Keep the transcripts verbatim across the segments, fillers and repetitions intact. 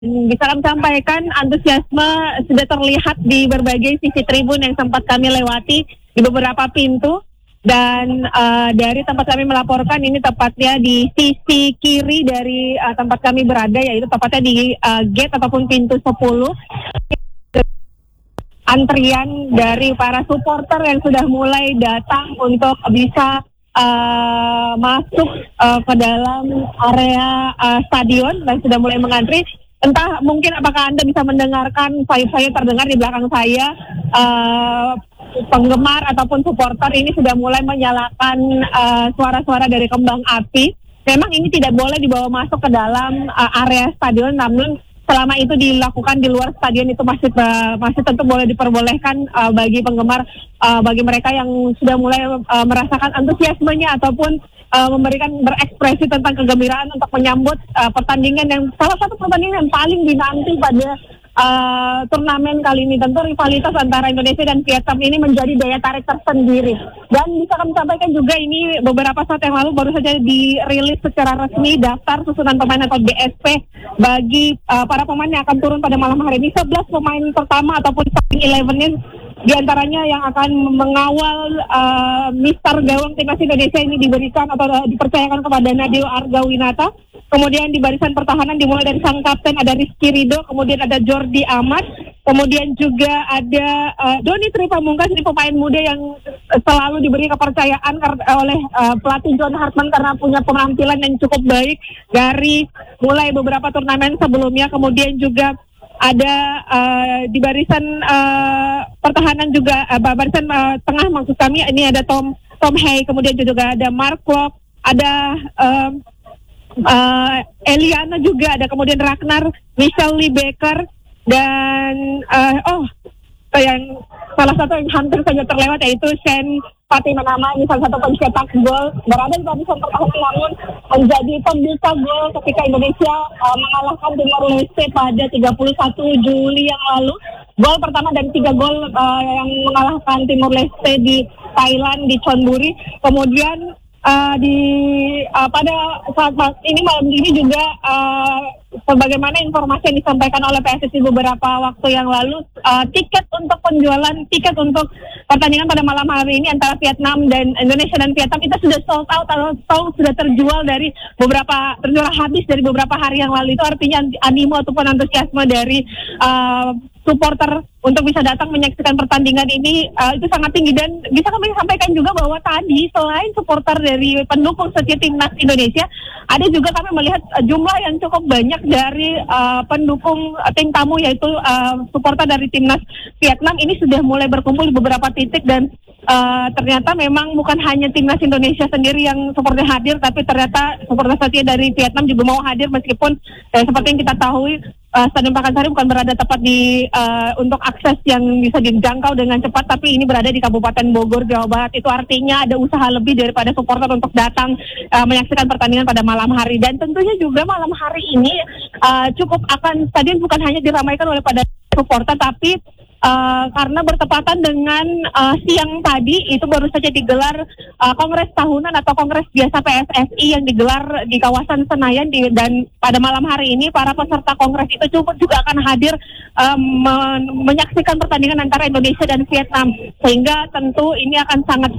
Bisa kami sampaikan antusiasme sudah terlihat di berbagai sisi tribun yang sempat kami lewati di beberapa pintu. Dan uh, dari tempat kami melaporkan ini tepatnya di sisi kiri dari uh, tempat kami berada, yaitu tepatnya di uh, gate ataupun pintu sepuluh. Antrian dari para supporter yang sudah mulai datang untuk bisa uh, masuk uh, ke dalam area uh, stadion dan sudah mulai mengantri. Entah mungkin apakah Anda bisa mendengarkan saya terdengar di belakang saya, uh, penggemar ataupun supporter ini sudah mulai menyalakan uh, suara-suara dari kembang api. Memang ini tidak boleh dibawa masuk ke dalam uh, area stadion, namun selama itu dilakukan di luar stadion itu masih uh, masih tentu boleh diperbolehkan uh, bagi penggemar, uh, bagi mereka yang sudah mulai uh, merasakan antusiasmenya ataupun uh, memberikan berekspresi tentang kegembiraan untuk menyambut uh, pertandingan yang salah satu pertandingan yang paling dinanti pada Uh, turnamen kali ini. Tentu rivalitas antara Indonesia dan Vietnam ini menjadi daya tarik tersendiri. Dan bisa kami sampaikan juga ini beberapa saat yang lalu baru saja dirilis secara resmi daftar susunan pemain atau D S P bagi uh, para pemain yang akan turun pada malam hari ini. sebelas pemain pertama ataupun starting eleven-nya di antaranya yang akan mengawal uh, Mister Gawang Timnas Indonesia ini diberikan atau uh, dipercayakan kepada Nadeo Argawinata. Kemudian di barisan pertahanan dimulai dari sang kapten ada Rizky Ridho, kemudian ada Jordi Amat, kemudian juga ada uh, Doni Tri Pamungkas, ini pemain muda yang selalu diberi kepercayaan oleh uh, pelatih John Hartman karena punya penampilan yang cukup baik dari mulai beberapa turnamen sebelumnya. Kemudian juga ada uh, di barisan uh, pertahanan juga uh, barisan uh, tengah maksud kami ini ada Tom Tom Hay, kemudian juga ada Mark Klok, ada uh, uh, Eliana juga ada, kemudian Ragnar, Michelle Lee Baker dan uh, oh yang salah satu yang hampir saja terlewat yaitu Shen Fatima Nama, ini salah satu pencetak gol berada di barisan pertahanan namun menjadi pembuka gol ketika Indonesia uh, mengalahkan Timor Leste pada tiga puluh satu Juli yang lalu. Gol pertama dan tiga gol uh, yang mengalahkan Timor Leste di Thailand di Chonburi. Kemudian uh, di uh, pada saat ini malam ini juga uh, sebagaimana informasi yang disampaikan oleh P S S I beberapa waktu yang lalu, uh, tiket untuk penjualan tiket untuk pertandingan pada malam hari ini antara Vietnam dan Indonesia dan Vietnam itu sudah sold out atau sudah terjual dari beberapa terjual habis dari beberapa hari yang lalu. Itu artinya animo ataupun antusiasme dari uh, supporter untuk bisa datang menyaksikan pertandingan ini uh, itu sangat tinggi. Dan bisa kami sampaikan juga bahwa tadi selain supporter dari pendukung setia timnas Indonesia, ada juga kami melihat uh, jumlah yang cukup banyak dari uh, pendukung uh, tim tamu yaitu uh, supporter dari timnas Vietnam ini sudah mulai berkumpul di beberapa titik. Dan uh, ternyata memang bukan hanya timnas Indonesia sendiri yang supporter hadir, tapi ternyata supporter setia dari Vietnam juga mau hadir meskipun eh, seperti yang kita tahu uh, Stadion Pakansari bukan berada tepat di uh, untuk akses yang bisa dijangkau dengan cepat, tapi ini berada di Kabupaten Bogor, Jawa Barat. Itu artinya ada usaha lebih daripada supporter untuk datang uh, menyaksikan pertandingan pada malam hari. Dan tentunya juga malam hari ini uh, cukup akan stadion bukan hanya diramaikan oleh pada supporter, tapi Uh, karena bertepatan dengan uh, siang tadi itu baru saja digelar uh, kongres tahunan atau kongres biasa P S S I yang digelar di kawasan Senayan di, dan pada malam hari ini para peserta kongres itu cukup juga akan hadir um, men- menyaksikan pertandingan antara Indonesia dan Vietnam, sehingga tentu ini akan sangat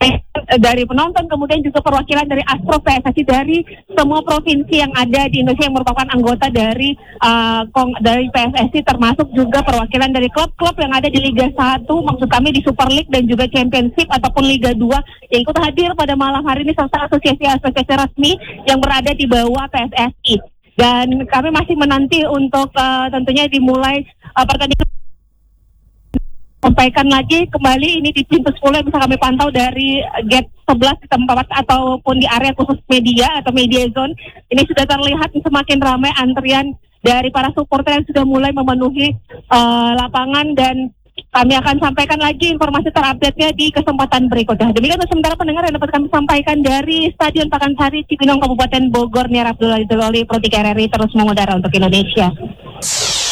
dari penonton, kemudian juga perwakilan dari Astro P S S I dari semua provinsi yang ada di Indonesia yang merupakan anggota dari uh, kong, dari P S S I, termasuk juga perwakilan dari klub-klub yang ada di Liga satu, maksud kami di Super League dan juga Championship ataupun Liga dua yang ikut hadir pada malam hari ini serta asosiasi-asosiasi resmi yang berada di bawah P S S I. Dan kami masih menanti untuk uh, tentunya dimulai uh, pertandingan. Sampaikan lagi kembali ini di pintu sepuluh yang bisa kami pantau dari gate sebelas di tempat ataupun di area khusus media atau media zone. Ini sudah terlihat semakin ramai antrian dari para supporter yang sudah mulai memenuhi uh, lapangan, dan kami akan sampaikan lagi informasi terupdate-nya di kesempatan berikutnya. Demikian untuk sementara pendengar yang dapat kami sampaikan dari Stadion Pakansari Cibinong Kabupaten Bogor. Nia Abdullah Idololi Pro tiga R R I terus mengudara untuk Indonesia.